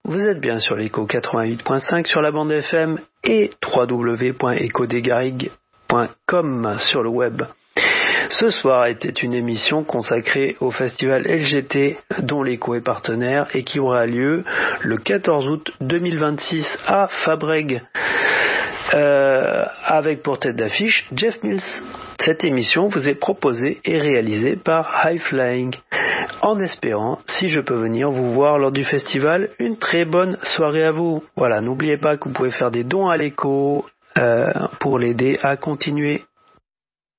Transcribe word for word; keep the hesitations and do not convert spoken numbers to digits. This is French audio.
Vous êtes bien sur l'Echo quatre-vingt-huit point cinq sur la bande F M et w w w point echo des garrigues point com sur le web. Ce soir était une émission consacrée au festival L G T dont l'Echo est partenaire et qui aura lieu le quatorze août deux mille vingt-six à Fabrègues. Euh, avec pour tête d'affiche Jeff Mills. Cette émission vous est proposée et réalisée par High Flying, en espérant, si je peux venir vous voir lors du festival, une très bonne soirée à vous. Voilà, n'oubliez pas que vous pouvez faire des dons à l'Echo euh, pour l'aider à continuer.